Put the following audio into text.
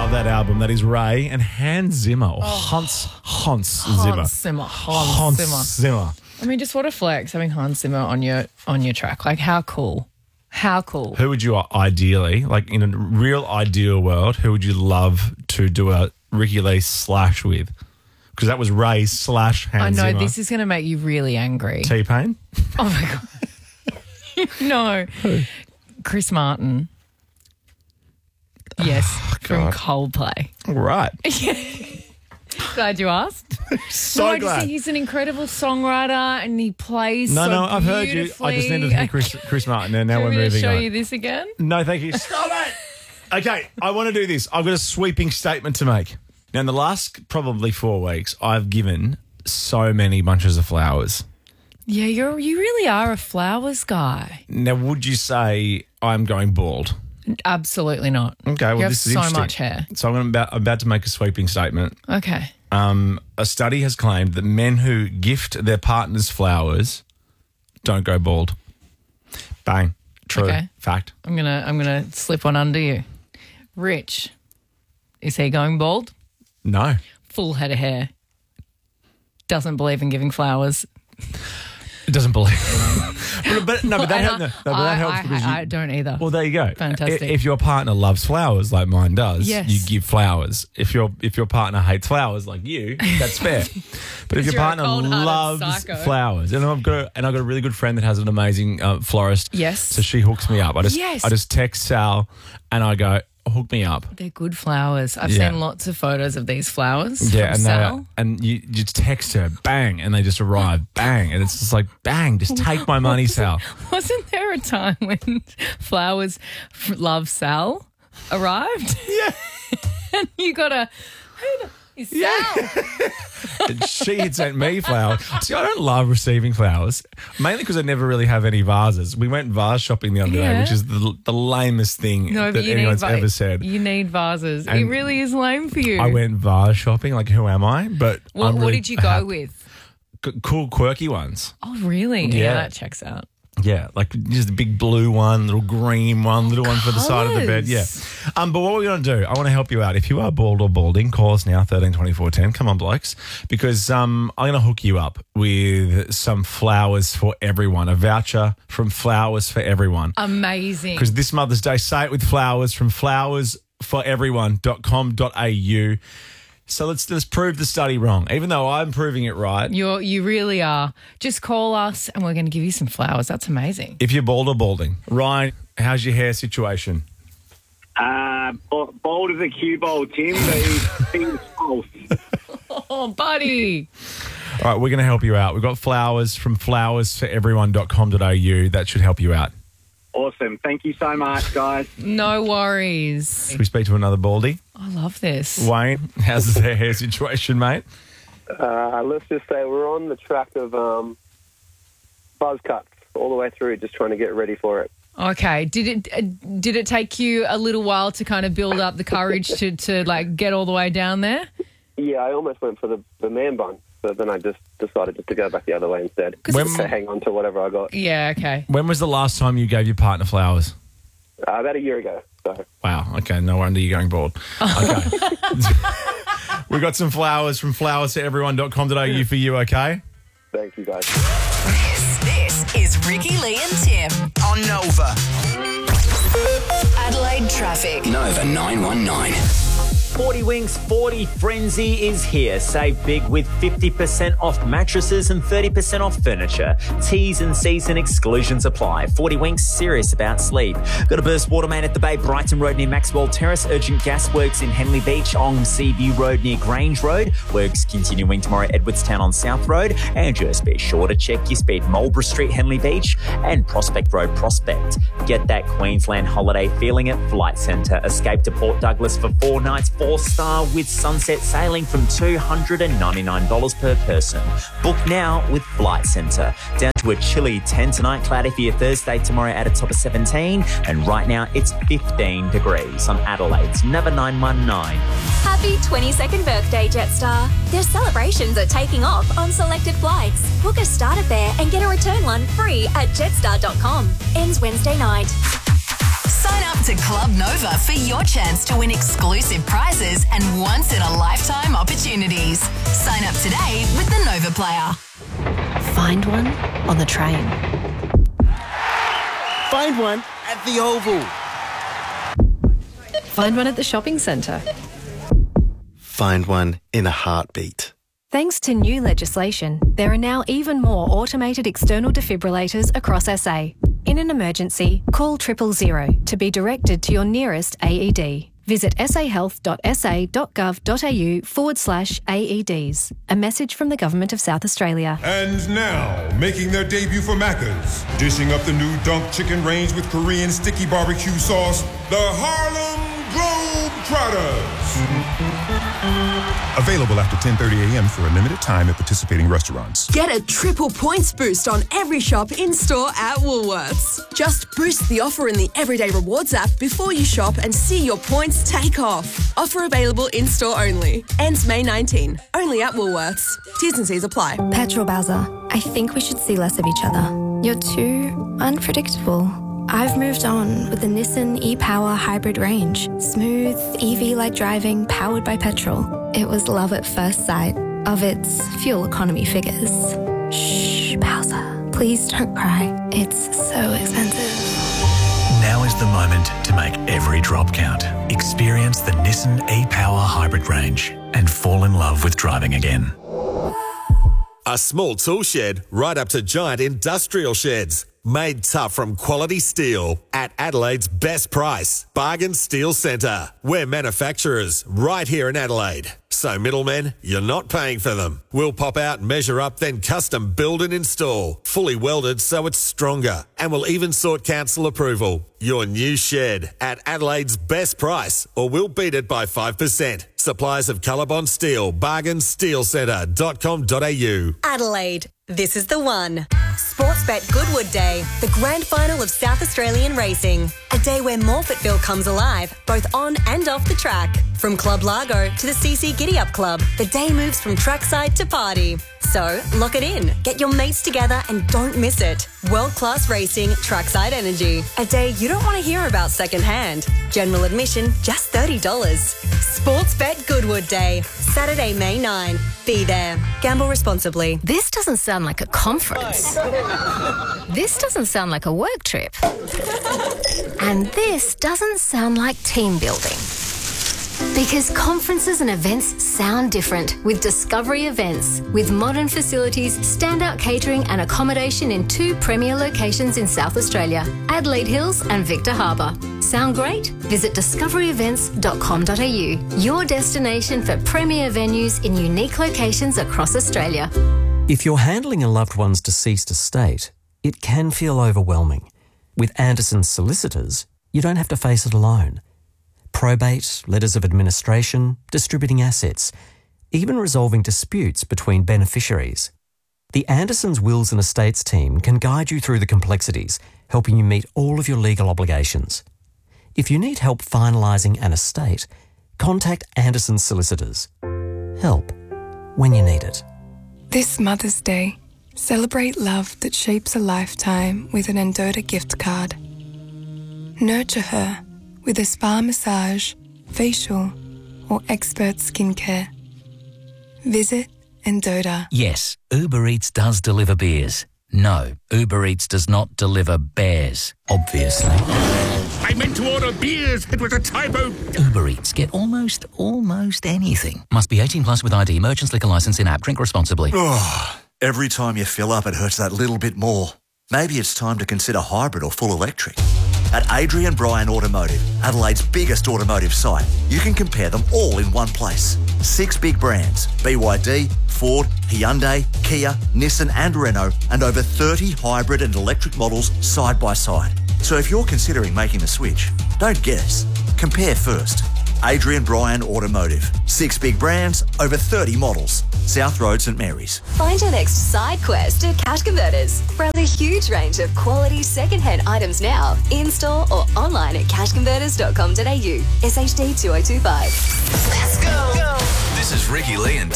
love that album. That is Ray and Hans Zimmer, or Hans Zimmer. Hans Zimmer. I mean, just what a flex having Hans Zimmer on your track. Like, how cool. How cool. Who would you ideally, like in a real ideal world, who would you love to do a Ricky Lee slash with? Because that was Ray slash Hans Zimmer. I know, this is going to make you really angry. T-Pain? Oh, my God. No. Who? Chris Martin. Yes, from Coldplay. Right. Glad you asked. So glad. He's an incredible songwriter and he plays No, I've heard you. beautifully. I just needed to hear Chris Martin and now we're moving on. Do you want me to show you this again? No, thank you. Stop it! Okay, I want to do this. I've got a sweeping statement to make. Now, in the last probably 4 weeks, I've given so many bunches of flowers. Yeah, you really are a flowers guy. Now, would you say I'm going bald? Absolutely not. Okay, well, you have this is so interesting. much hair. So I'm about to make a sweeping statement. Okay. A study has claimed that men who gift their partners flowers don't go bald. Bang. True. Okay. Fact. I'm gonna slip one under you. Rich, is he going bald? No. Full head of hair. Doesn't believe in giving flowers. It doesn't believe. but that helps because I don't either. Well, there you go. Fantastic. If your partner loves flowers like mine does, Yes. you give flowers. If your partner hates flowers like you, that's fair. But if your You're a partner cold-hearted loves psycho. flowers, and I've got a really good friend that has an amazing florist. Yes. So she hooks me up. I just text Sal and I go, hook me up. They're good flowers. I've Yeah. seen lots of photos of these flowers. Yeah, from Sal. and you just text her, bang, and they just arrive, bang, and it's just like, bang, just take my money, Sal. Wasn't there a time when flowers love Sal arrived? Yeah. And you got a who is Sal? And she had sent me flowers. See, I don't love receiving flowers, mainly because I never really have any vases. We went vase shopping the other day, which is the lamest thing that anyone's ever said. You need vases. And it really is lame for you. I went vase shopping, like who am I? But what did you go with? Cool, quirky ones. Oh, really? Yeah, that checks out. Yeah, like just a big blue one, little green one, little one for the side of the bed. Yeah. But what we're going to do, I want to help you out. If you are bald or balding, call us now, 13 24 10. Come on, blokes. Because I'm going to hook you up with some flowers for everyone, a voucher from Flowers for Everyone. Amazing. Because this Mother's Day, say it with flowers from flowersforeveryone.com.au. So let's prove the study wrong, even though I'm proving it right. You really are. Just call us and we're going to give you some flowers. That's amazing. If you're bald or balding. Ryan, how's your hair situation? Bold as a cue bowl, Tim. He's false. Oh, buddy. All right, we're going to help you out. We've got flowers from flowersforeveryone.com.au. That should help you out. Awesome. Thank you so much, guys. No worries. Should we speak to another baldy? I love this. Wayne, how's their hair situation, mate? Let's just say we're on the track of buzz cuts all the way through, just trying to get ready for it. Okay. Did it take you a little while to kind of build up the courage to like get all the way down there? Yeah, I almost went for the man bun, but then I just decided just to go back the other way instead. To hang on to whatever I got. Yeah, okay. When was the last time you gave your partner flowers? About a year ago. So. Wow, okay, no wonder you're going bald. Okay. We've got some flowers from flowersforeveryone.com.au for you, okay? Thank you, guys. This is Ricky Lee and Tim on Nova. Adelaide traffic. Nova 919. 40 Winks 40 Frenzy is here. Save big with 50% off mattresses and 30% off furniture. T's and C's and exclusions apply. 40 Winks, serious about sleep. Got a burst water main at the Bay, Brighton Road near Maxwell Terrace. Urgent gas works in Henley Beach on Seaview Road near Grange Road. Works continuing tomorrow, Edwardstown on South Road. And just be sure to check your speed. Marlborough Street, Henley Beach and Prospect Road, Prospect. Get that Queensland holiday feeling at Flight Centre. Escape to Port Douglas for 4 nights, 4-star with sunset sailing from $299 per person. Book now with Flight Centre. Down to a chilly 10 tonight, cloudy for your Thursday, tomorrow at a top of 17. And right now it's 15 degrees on Adelaide's Nova 919. Happy 22nd birthday, Jetstar. Their celebrations are taking off on selected flights. Book a starter fare and get a return one free at jetstar.com. Ends Wednesday night. Sign up to Club Nova for your chance to win exclusive prizes and once-in-a-lifetime opportunities. Sign up today with the Nova Player. Find one on the train. Find one at the Oval. Find one at the shopping centre. Find one in a heartbeat. Thanks to new legislation, there are now even more automated external defibrillators across SA. In an emergency, call 000 to be directed to your nearest AED. Visit sahealth.sa.gov.au/AEDs. A message from the Government of South Australia. And now, making their debut for Macca's, dishing up the new Dunk Chicken range with Korean sticky barbecue sauce, the Harlem Globetrotters. Available after 10:30 a.m. for a limited time at participating restaurants. Get a triple points boost on every shop in-store at Woolworths. Just boost the offer in the Everyday Rewards app before you shop and see your points take off. Offer available in-store only. Ends May 19. Only at Woolworths. T's and C's apply. Petrol Bowser, I think we should see less of each other. You're too unpredictable. I've moved on with the Nissan e-Power hybrid range. Smooth, EV-like driving, powered by petrol. It was love at first sight of its fuel economy figures. Shh, Bowser. Please don't cry. It's so expensive. Now is the moment to make every drop count. Experience the Nissan e-Power hybrid range and fall in love with driving again. A small tool shed right up to giant industrial sheds. Made tough from quality steel at Adelaide's best price. Bargain Steel Centre. We're manufacturers right here in Adelaide. So middlemen, you're not paying for them. We'll pop out, measure up, then custom build and install. Fully welded so it's stronger. And we'll even sort council approval. Your new shed at Adelaide's best price, or we'll beat it by 5%. Suppliers of Colorbond Steel. bargainsteelcentre.com.au. Adelaide, this is the one. Sportsbet Goodwood Day, the grand final of South Australian racing. A day where Morphettville comes alive, both on and off the track. From Club Largo to the CC Giddy Up Club, the day moves from trackside to party. So, lock it in, get your mates together and don't miss it. World-class racing, trackside energy. A day you don't want to hear about secondhand. General admission, just $30. Sportsbet Goodwood Day, Saturday, May 9. Be there. Gamble responsibly. This doesn't sound like a conference. This doesn't sound like a work trip. And this doesn't sound like team building. Because conferences and events sound different with Discovery Events. With modern facilities, standout catering and accommodation in 2 premier locations in South Australia, Adelaide Hills and Victor Harbour. Sound great? Visit discoveryevents.com.au, your destination for premier venues in unique locations across Australia. If you're handling a loved one's deceased estate, it can feel overwhelming. With Anderson's solicitors, you don't have to face it alone. Probate, letters of administration, distributing assets, even resolving disputes between beneficiaries. The Anderson's Wills and Estates team can guide you through the complexities, helping you meet all of your legal obligations. If you need help finalising an estate, contact Anderson's solicitors. Help when you need it. This Mother's Day, celebrate love that shapes a lifetime with an Endota gift card. Nurture her with a spa massage, facial, or expert skincare. Visit Endota. Yes, Uber Eats does deliver beers. No, Uber Eats does not deliver bears, obviously. I meant to order beers. It was a typo. Uber Eats, get almost anything. Must be 18 plus with ID. Merchants Liquor Licence in app. Drink responsibly. Oh, every time you fill up, it hurts that little bit more. Maybe it's time to consider hybrid or full electric. At Adrian Bryan Automotive, Adelaide's biggest automotive site, you can compare them all in one place. 6 big brands, BYD, Ford, Hyundai, Kia, Nissan and Renault, and over 30 hybrid and electric models side by side. So if you're considering making the switch, don't guess. Compare first. Adrian Bryan Automotive. 6 big brands, over 30 models. South Road, St Mary's. Find your next side quest at Cash Converters. Browse a huge range of quality second-hand items now, in-store or online at cashconverters.com.au. SHD 2025. Let's go. This is Ricky Lee and